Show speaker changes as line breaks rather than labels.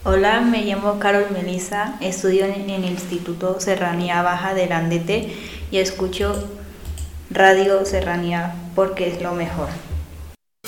Hola, me llamo Carol Melissa, estudio en el Instituto Serranía Baja de Landete y escucho Radio Serranía porque es lo mejor.